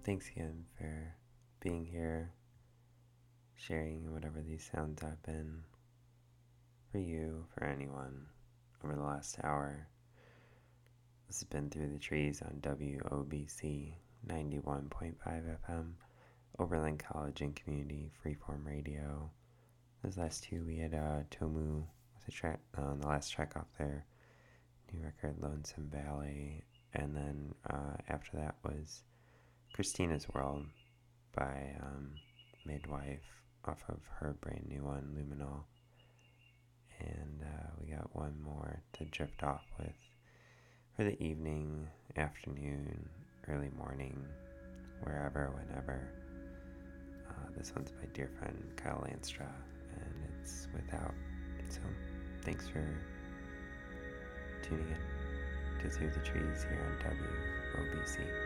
thanks again for being here, sharing whatever these sounds have been for you, for anyone, over the last hour. This has been Through the Trees on WOBC 91.5 FM, Oberlin College and Community Freeform Radio. Those last two, we had Tomu with a track, the last track off their new record, Lonesome Valley, and then after that was Christina's World by Midwife off of her brand new one, Luminol. And we got one more to drift off with for the evening, afternoon, early morning, wherever, whenever. This one's my dear friend Kyle Lanstra, and it's Without. So thanks for tuning in to Through the Trees here on WOBC.